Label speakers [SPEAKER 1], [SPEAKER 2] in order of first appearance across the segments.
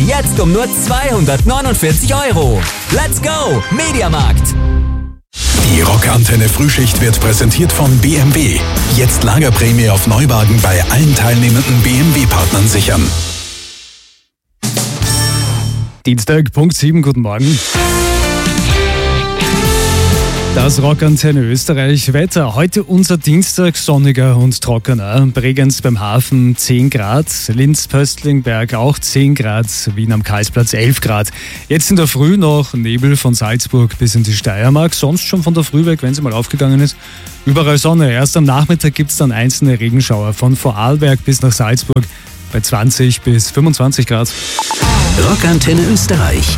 [SPEAKER 1] Jetzt um nur 249 €. Let's go, Mediamarkt!
[SPEAKER 2] Die Rockantenne Frühschicht wird präsentiert von BMW. Jetzt Lagerprämie auf Neuwagen bei allen teilnehmenden BMW-Partnern sichern.
[SPEAKER 3] Dienstag, Punkt 7, guten Morgen. Das Rockantenne Österreich Wetter. Heute unser Dienstag sonniger und trockener. Bregenz beim Hafen 10 Grad, Linz-Pöstlingberg auch 10 Grad, Wien am Karlsplatz 11 Grad. Jetzt in der Früh noch Nebel von Salzburg bis in die Steiermark, sonst schon von der Früh weg, wenn sie mal aufgegangen ist. Überall Sonne. Erst am Nachmittag gibt es dann einzelne Regenschauer von Vorarlberg bis nach Salzburg bei 20 bis 25 Grad.
[SPEAKER 4] Rockantenne Österreich.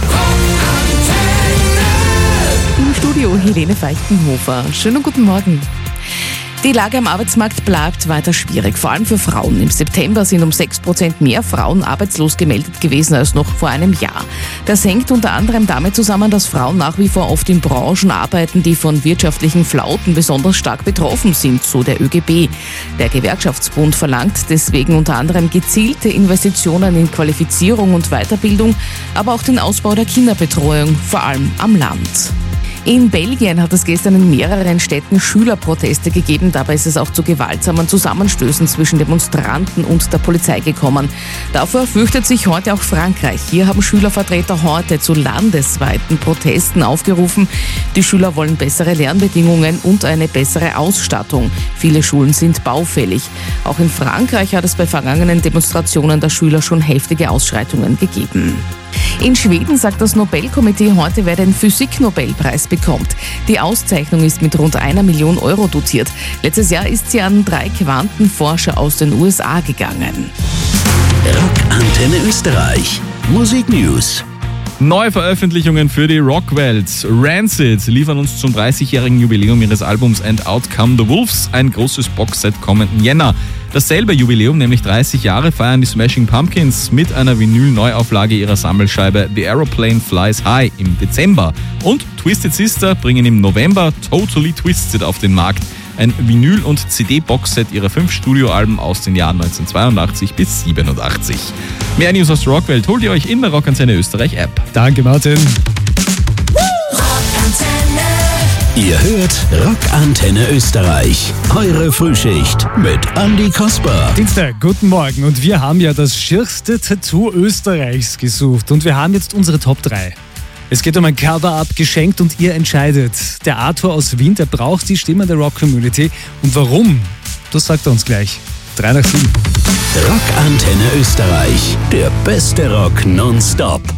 [SPEAKER 5] Im Studio Helene Feichtenhofer. Schönen guten Morgen. Die Lage am Arbeitsmarkt bleibt weiter schwierig, vor allem für Frauen. Im September sind um 6% mehr Frauen arbeitslos gemeldet gewesen als noch vor einem Jahr. Das hängt unter anderem damit zusammen, dass Frauen nach wie vor oft in Branchen arbeiten, die von wirtschaftlichen Flauten besonders stark betroffen sind, so der ÖGB. Der Gewerkschaftsbund verlangt deswegen unter anderem gezielte Investitionen in Qualifizierung und Weiterbildung, aber auch den Ausbau der Kinderbetreuung, vor allem am Land. In Belgien hat es gestern in mehreren Städten Schülerproteste gegeben. Dabei ist es auch zu gewaltsamen Zusammenstößen zwischen Demonstranten und der Polizei gekommen. Davor fürchtet sich heute auch Frankreich. Hier haben Schülervertreter heute zu landesweiten Protesten aufgerufen. Die Schüler wollen bessere Lernbedingungen und eine bessere Ausstattung. Viele Schulen sind baufällig. Auch in Frankreich hat es bei vergangenen Demonstrationen der Schüler schon heftige Ausschreitungen gegeben. In Schweden sagt das Nobelkomitee heute, wer den Physik-Nobelpreis bekommt. Die Auszeichnung ist mit rund 1 Million € dotiert. Letztes Jahr ist sie an 3 Quantenforscher aus den USA gegangen.
[SPEAKER 4] Rockantenne Österreich. Musik News.
[SPEAKER 6] Neue Veröffentlichungen für die Rockwelt. Rancid liefern uns zum 30-jährigen Jubiläum ihres Albums And Out Come the Wolves ein großes Boxset kommenden Jänner. Dasselbe Jubiläum, nämlich 30 Jahre, feiern die Smashing Pumpkins mit einer Vinyl-Neuauflage ihrer Sammelscheibe The Aeroplane Flies High im Dezember. Und Twisted Sister bringen im November Totally Twisted auf den Markt. Ein Vinyl- und CD-Boxset ihrer 5 Studioalben aus den Jahren 1982 bis 87. Mehr News aus der Rockwelt holt ihr euch in der Rockantenne Österreich App.
[SPEAKER 3] Danke, Martin.
[SPEAKER 4] Ihr hört Rockantenne Österreich. Eure Frühschicht mit Andi Kasper.
[SPEAKER 3] Dienstag, guten Morgen. Und wir haben ja das schierste Tattoo Österreichs gesucht. Und wir haben jetzt unsere Top 3. Es geht um ein Cover-Up, geschenkt und ihr entscheidet. Der Arthur aus Wien, der braucht die Stimme der Rock-Community. Und warum? Das sagt er uns gleich. 3 nach 7.
[SPEAKER 4] Rockantenne Österreich. Der beste Rock nonstop.